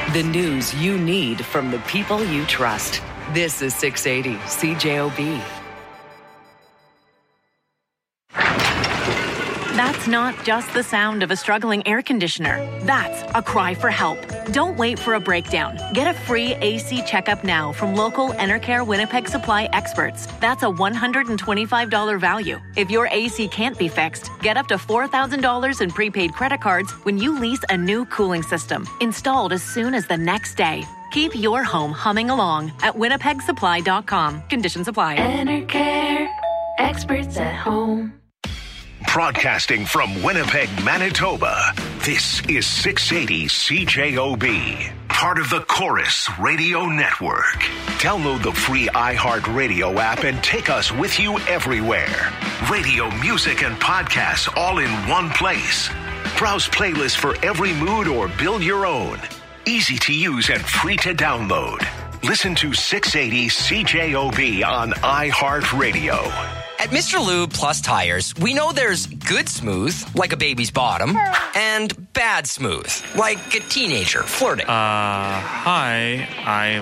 The news you need from the people you trust. This is 680 CJOB. That's not just the sound of a struggling air conditioner. That's a cry for help. Don't wait for a breakdown. Get a free AC checkup now from local Enercare Winnipeg Supply experts. That's a $125 value. If your AC can't be fixed, get up to $4,000 in prepaid credit cards when you lease a new cooling system, installed as soon as the next day. Keep your home humming along at winnipegsupply.com. Conditions apply. Enercare, experts at home. Broadcasting from Winnipeg, Manitoba, this is 680 CJOB, part of the Chorus Radio Network. Download the free iHeartRadio app and take us with you everywhere. Radio, music, and podcasts all in one place. Browse playlists for every mood or build your own. Easy to use and free to download. Listen to 680 CJOB on iHeartRadio. At Mr. Lube Plus Tires, we know there's good smooth, like a baby's bottom, and bad smooth, like a teenager flirting. Hi, I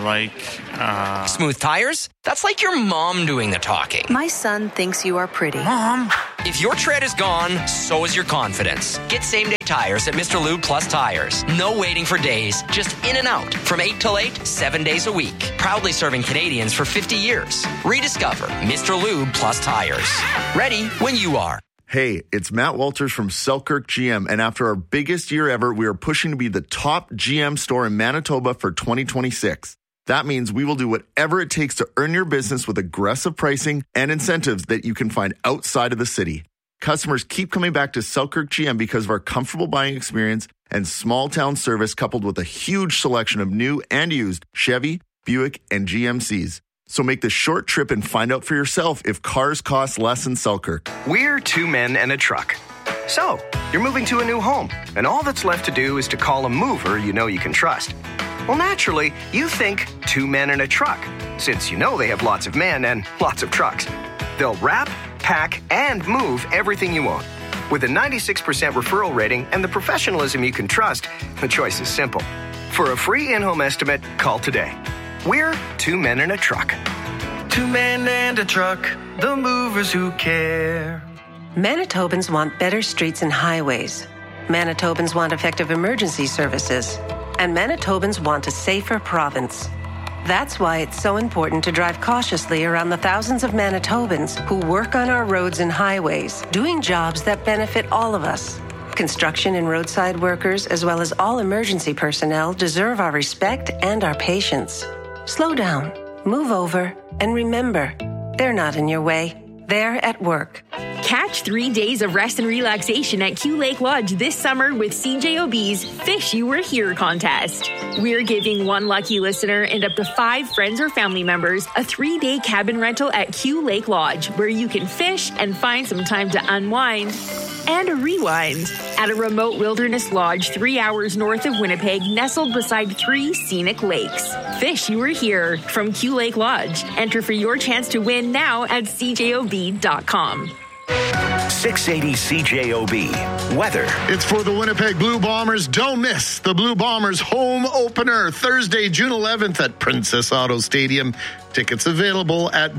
like, Smooth tires? That's like your mom doing the talking. My son thinks you are pretty. Mom. If your tread is gone, so is your confidence. Get same-day tires at Mr. Lube Plus Tires. No waiting for days, just in and out. From 8 till 8, 7 days a week. Proudly serving Canadians for 50 years. Rediscover Mr. Lube Plus Tires. Ready when you are. Hey, it's Matt Walters from Selkirk GM, and after our biggest year ever, we are pushing to be the top GM store in Manitoba for 2026. That means we will do whatever it takes to earn your business with aggressive pricing and incentives that you can find outside of the city. Customers keep coming back to Selkirk GM because of our comfortable buying experience and small town service, coupled with a huge selection of new and used Chevy, Buick, and GMCs. So make the short trip and find out for yourself if cars cost less in Selkirk. We're two men and a truck. So, you're moving to a new home, and all that's left to do is to call a mover you know you can trust. Well, naturally, you think two men and a truck, since you know they have lots of men and lots of trucks. They'll wrap, pack, and move everything you own. With a 96% referral rating and the professionalism you can trust, the choice is simple. For a free in-home estimate, call today. We're two men and a truck. Two men and a truck, the movers who care. Manitobans want better streets and highways. Manitobans want effective emergency services. And Manitobans want a safer province. That's why it's so important to drive cautiously around the thousands of Manitobans who work on our roads and highways, doing jobs that benefit all of us. Construction and roadside workers, as well as all emergency personnel, deserve our respect and our patience. Slow down, move over, and remember, they're not in your way. They're at work. Catch 3 days of rest and relaxation at Q Lake Lodge this summer with CJOB's Fish You Were Here contest. We're giving one lucky listener and up to 5 friends or family members a 3-day cabin rental at Q Lake Lodge, where you can fish and find some time to unwind and rewind at a remote wilderness lodge 3 hours north of Winnipeg, nestled beside 3 scenic lakes. Fish You Were Here from Q Lake Lodge. Enter for your chance to win now at CJOB.com. 680 CJOB. Weather. It's for the Winnipeg Blue Bombers. Don't miss the Blue Bombers home opener Thursday, June 11th at Princess Auto Stadium. Tickets available at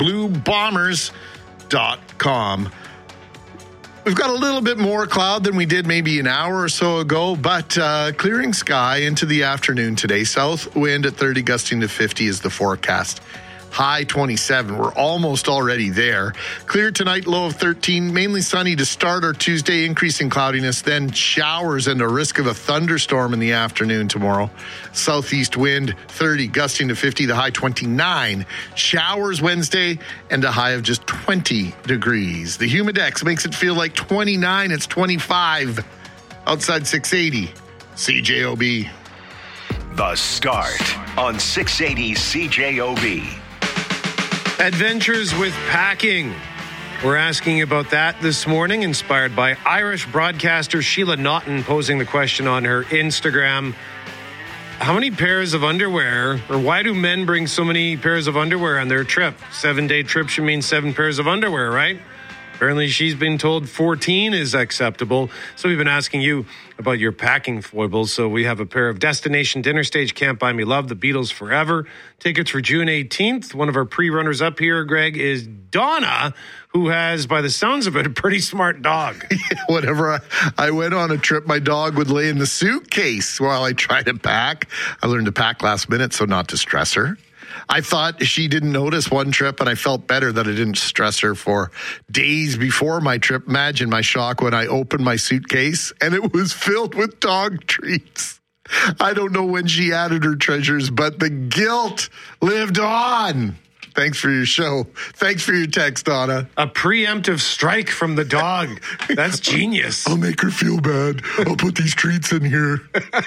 bluebombers.com. We've got a little bit more cloud than we did maybe an hour or so ago, but clearing sky into the afternoon today. South wind at 30, gusting to 50 is the forecast. High 27. We're almost already there. Clear tonight, low of 13. Mainly sunny to start our Tuesday, increasing cloudiness, then showers and a risk of a thunderstorm in the afternoon tomorrow. Southeast wind 30, gusting to 50, the high 29. Showers Wednesday and a high of just 20 degrees. The Humidex makes it feel like 29. It's 25 outside 680. CJOB. The Start on 680 CJOB. Adventures with packing. We're asking you about that this morning, inspired by Irish broadcaster Sheila Naughton posing the question on her Instagram. How many pairs of underwear, or why do men bring so many pairs of underwear on their trip? 7-day trip should mean 7 pairs of underwear, right? Apparently, she's been told 14 is acceptable. So we've been asking you about your packing foibles. So we have a pair of Destination Dinner Stage Can't Buy Me Love, The Beatles Forever tickets for June 18th. One of our pre-runners up here, Greg, is Donna, who has, by the sounds of it, a pretty smart dog. Whenever I went on a trip, my dog would lay in the suitcase while I tried to pack. I learned to pack last minute, so not to stress her. I thought she didn't notice one trip, and I felt better that I didn't stress her for days before my trip. Imagine my shock when I opened my suitcase, and it was filled with dog treats. I don't know when she added her treasures, but the guilt lived on. Thanks for your show. Thanks for your text, Donna. A preemptive strike from the dog. That's genius. I'll make her feel bad. I'll put these treats in here.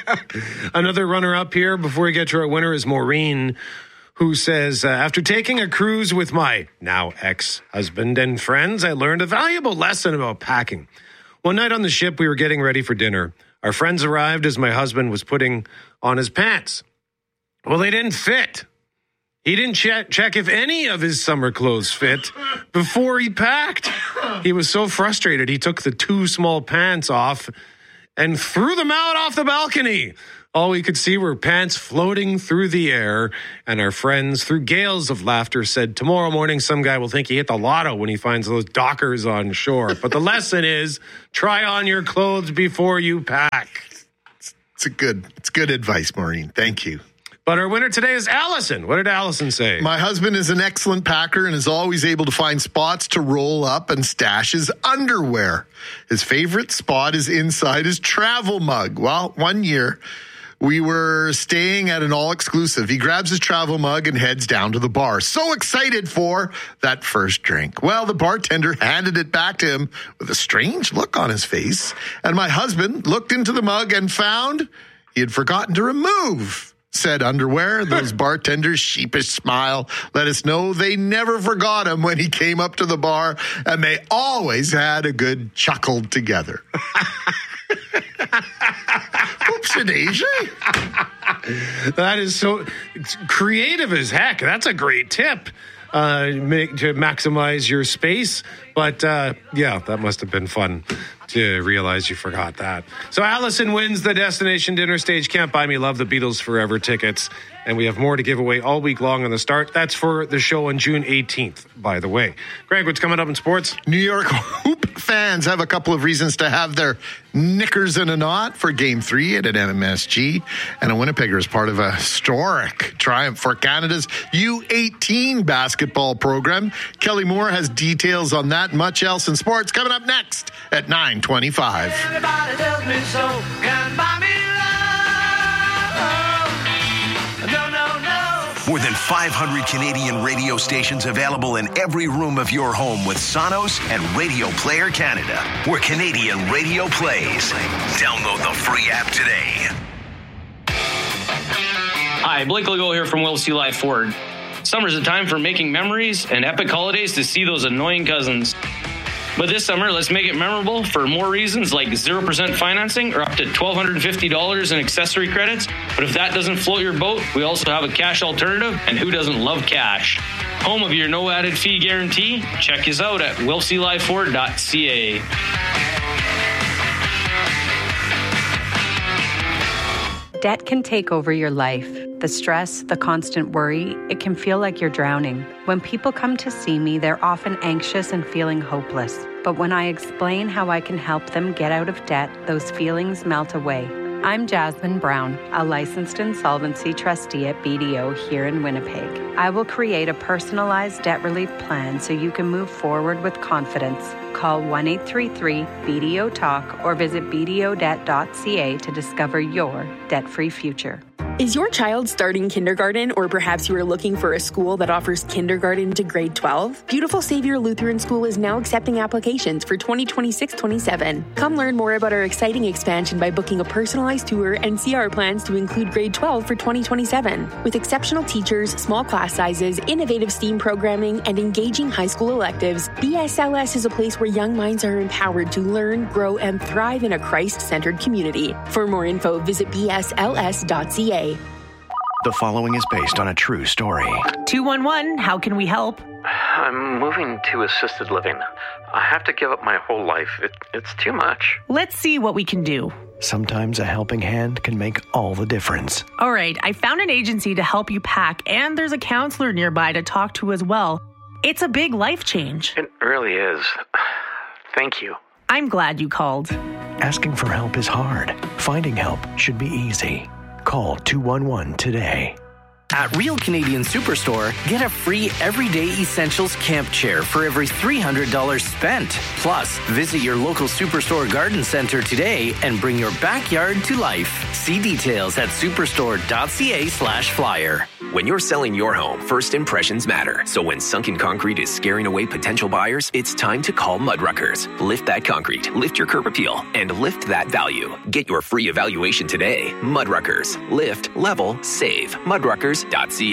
Another runner-up here before we get to our winner is Maureen, who says, after taking a cruise with my now ex-husband and friends, I learned a valuable lesson about packing. One night on the ship, we were getting ready for dinner. Our friends arrived as my husband was putting on his pants. Well, they didn't fit. He didn't check if any of his summer clothes fit before he packed. He was so frustrated, he took the 2 small pants off and threw them out off the balcony. All we could see were pants floating through the air, and our friends, through gales of laughter, said, tomorrow morning some guy will think he hit the lotto when he finds those dockers on shore. But the lesson is, try on your clothes before you pack. It's good advice, Maureen. Thank you. But our winner today is Allison. What did Allison say? My husband is an excellent packer and is always able to find spots to roll up and stash his underwear. His favorite spot is inside his travel mug. Well, one year we were staying at an all-exclusive. He grabs his travel mug and heads down to the bar. So excited for that first drink. Well, the bartender handed it back to him with a strange look on his face. And my husband looked into the mug and found he had forgotten to remove said underwear. Those bartenders' sheepish smile let us know they never forgot him when he came up to the bar, and they always had a good chuckle together. Oops-a-daisy. That is so creative as heck. That's a great tip to maximize your space. But yeah, that must have been fun to realize you forgot that. So Allison wins the Destination Dinner Stage Can't Buy Me Love, The Beatles Forever tickets. And we have more to give away all week long on the start. That's for the show on June 18th, by the way. Greg, what's coming up in sports? New York Hoop fans have a couple of reasons to have their knickers in a knot for Game 3 at an MSG. And a Winnipegger is part of a historic triumph for Canada's U18 basketball program. Kelly Moore has details on that and much else in sports coming up next at 9:25. Everybody tells me so, can't buy me love. No. More than 500 Canadian radio stations available in every room of your home with Sonos and Radio Player Canada, where Canadian radio plays. Download the free app today. Hi, Blake Legault here from Will C. Life Ford. Summer's a time for making memories and epic holidays to see those annoying cousins. But this summer, let's make it memorable for more reasons like 0% financing or up to $1,250 in accessory credits. But if that doesn't float your boat, we also have a cash alternative, and who doesn't love cash? Home of your no added fee guarantee? Check us out at willclifeford.ca. Debt can take over your life. The stress, the constant worry, it can feel like you're drowning. When people come to see me, they're often anxious and feeling hopeless. But when I explain how I can help them get out of debt, those feelings melt away. I'm Jasmine Brown, a licensed insolvency trustee at BDO here in Winnipeg. I will create a personalized debt relief plan so you can move forward with confidence. Call 1-833-BDO-TALK or visit bdodebt.ca to discover your debt-free future. Is your child starting kindergarten, or perhaps you are looking for a school that offers kindergarten to grade 12? Beautiful Savior Lutheran School is now accepting applications for 2026-27. Come learn more about our exciting expansion by booking a personalized tour and see our plans to include grade 12 for 2027. With exceptional teachers, small class sizes, innovative STEAM programming, and engaging high school electives, BSLS is a place where young minds are empowered to learn, grow, and thrive in a Christ-centered community. For more info, visit bsls.ca. The following is based on a true story. 211, how can we help? I'm moving to assisted living. I have to give up my whole life. It's too much. Let's see what we can do. Sometimes a helping hand can make all the difference. All right, I found an agency to help you pack, and there's a counselor nearby to talk to as well. It's a big life change. It really is. Thank you. I'm glad you called. Asking for help is hard. Finding help should be easy. Call 211 today. At Real Canadian Superstore, get a free Everyday Essentials camp chair for every $300 spent. Plus, visit your local Superstore garden center today and bring your backyard to life. See details at superstore.ca/flyer. When you're selling your home, first impressions matter. So when sunken concrete is scaring away potential buyers, it's time to call Mudruckers. Lift that concrete, lift your curb appeal, and lift that value. Get your free evaluation today. Mudruckers. Lift, level, save. Mudruckers.ca.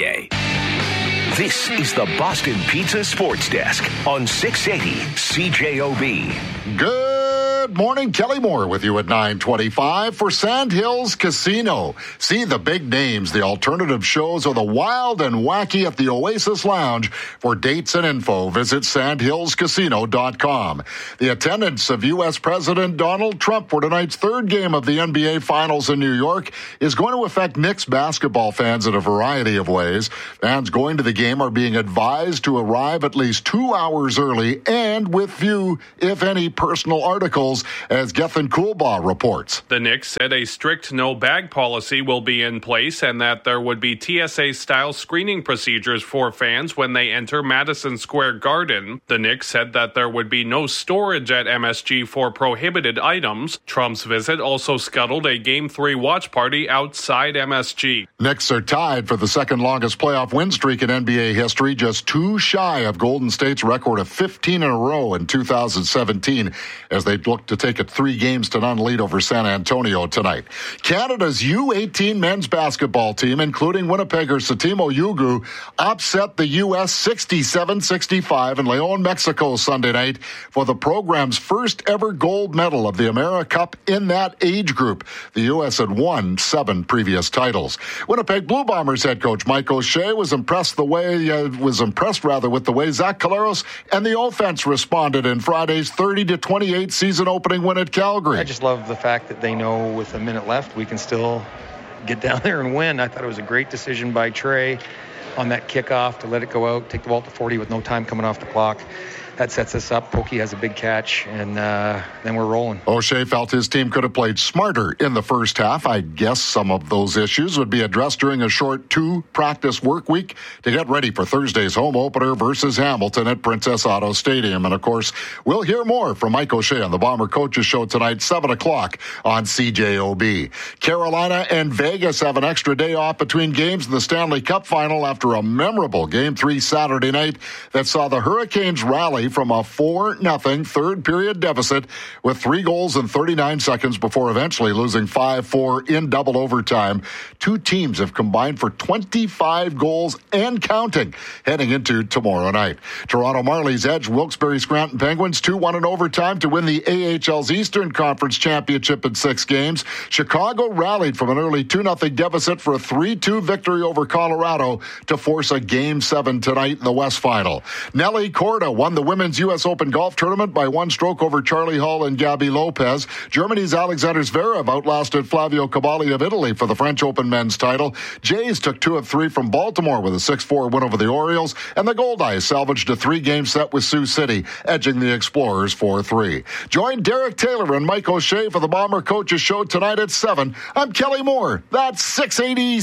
This is the Boston Pizza Sports Desk on 680 CJOB. Good morning, Kelly Moore with you at 9:25 for Sandhills Casino. See the big names, the alternative shows, or the wild and wacky at the Oasis Lounge. For dates and info, visit sandhillscasino.com. The attendance of U.S. President Donald Trump for tonight's third game of the NBA Finals in New York is going to affect Knicks basketball fans in a variety of ways. Fans going to the game are being advised to arrive at least 2 hours early and with few, if any, personal articles, as Gethin Coolbaugh reports. The Knicks said a strict no-bag policy will be in place and that there would be TSA-style screening procedures for fans when they enter Madison Square Garden. The Knicks said that there would be no storage at MSG for prohibited items. Trump's visit also scuttled a Game 3 watch party outside MSG. Knicks are tied for the second longest playoff win streak in NBA history, just 2 shy of Golden State's record of 15 in a row in 2017, as they look to take a 3-0 lead over San Antonio tonight. Canada's U18 men's basketball team, including Winnipegger Satimo Yugu, upset the U.S. 67-65 in León, Mexico Sunday night for the program's first ever gold medal of the America Cup in that age group. The U.S. had won 7 previous titles. Winnipeg Blue Bombers head coach Mike O'Shea was impressed with the way Zach Collaros and the offense responded in Friday's 30-28 season opening win at Calgary. I just love the fact that they know with a minute left we can still get down there and win. I thought it was a great decision by Trey on that kickoff to let it go out, take the ball to 40 with no time coming off the clock. That sets us up. Pokey has a big catch, and then we're rolling. O'Shea felt his team could have played smarter in the first half. I guess some of those issues would be addressed during a short 2-practice work week to get ready for Thursday's home opener versus Hamilton at Princess Auto Stadium. And, of course, we'll hear more from Mike O'Shea on the Bomber Coaches Show tonight, 7 o'clock on CJOB. Carolina and Vegas have an extra day off between games in the Stanley Cup Final after a memorable Game 3 Saturday night that saw the Hurricanes rally from a 4-0 third-period deficit with 3 goals in 39 seconds before eventually losing 5-4 in double overtime. 2 teams have combined for 25 goals and counting heading into tomorrow night. Toronto Marlies edged Wilkes-Barre Scranton Penguins 2-1 in overtime to win the AHL's Eastern Conference Championship in 6 games. Chicago rallied from an early 2-0 deficit for a 3-2 victory over Colorado to force a Game 7 tonight in the West Final. Nelly Korda won the Women's U.S. Open Golf Tournament by 1 stroke over Charlie Hall and Gabby Lopez. Germany's Alexander Zverev outlasted Flavio Cavalli of Italy for the French Open men's title. Jays took 2 of 3 from Baltimore with a 6-4 win over the Orioles, and the Goldeyes salvaged a 3-game set with Sioux City, edging the Explorers 4-3. Join Derek Taylor and Mike O'Shea for the Bomber Coaches Show tonight at 7. I'm Kelly Moore. That's 680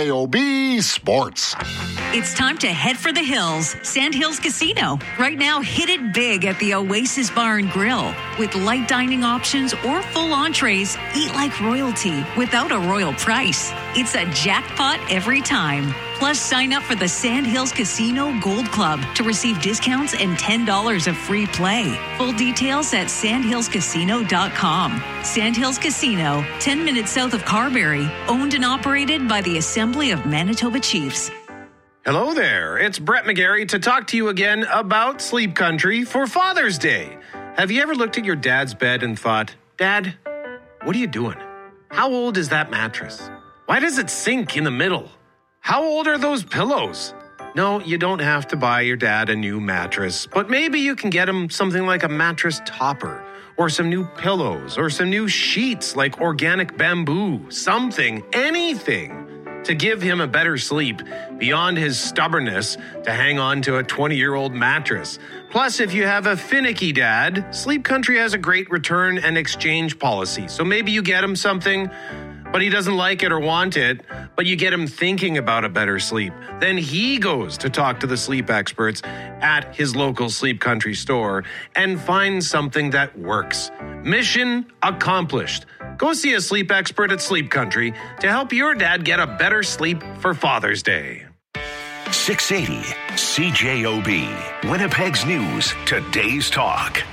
CJOB Sports. It's time to head for the hills. Sandhills Casino. Right now, hit it big at the Oasis Bar and Grill. With light dining options or full entrees, eat like royalty without a royal price. It's a jackpot every time. Plus, sign up for the Sandhills Casino Gold Club to receive discounts and $10 of free play. Full details at sandhillscasino.com. Sandhills Casino, 10 minutes south of Carberry, owned and operated by the Assembly of Manitoba Chiefs. Hello there, it's Brett McGarry to talk to you again about Sleep Country for Father's Day. Have you ever looked at your dad's bed and thought, Dad, what are you doing? How old is that mattress? Why does it sink in the middle? How old are those pillows? No, you don't have to buy your dad a new mattress, but maybe you can get him something like a mattress topper, or some new pillows, or some new sheets like organic bamboo, something, anything to give him a better sleep beyond his stubbornness to hang on to a 20-year-old mattress. Plus, if you have a finicky dad, Sleep Country has a great return and exchange policy. So maybe you get him something, but he doesn't like it or want it, but you get him thinking about a better sleep. Then he goes to talk to the sleep experts at his local Sleep Country store and finds something that works. Mission accomplished. Go see a sleep expert at Sleep Country to help your dad get a better sleep for Father's Day. 680 CJOB, Winnipeg's News, Today's Talk.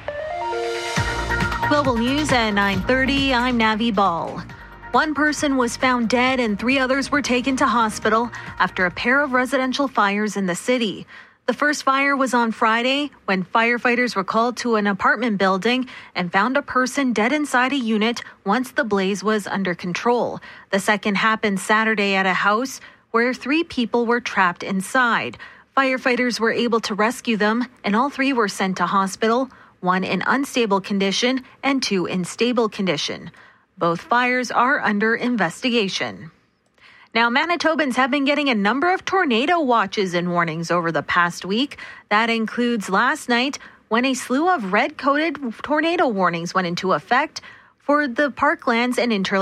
Global News at 9:30. I'm Navi Ball. One person was found dead and 3 others were taken to hospital after a pair of residential fires in the city. The first fire was on Friday when firefighters were called to an apartment building and found a person dead inside a unit once the blaze was under control. The second happened Saturday at a house where 3 people were trapped inside. Firefighters were able to rescue them, and all 3 were sent to hospital, 1 in unstable condition and 2 in stable condition. Both fires are under investigation. Now, Manitobans have been getting a number of tornado watches and warnings over the past week. That includes last night when a slew of red-coded tornado warnings went into effect for the Parklands and Interlake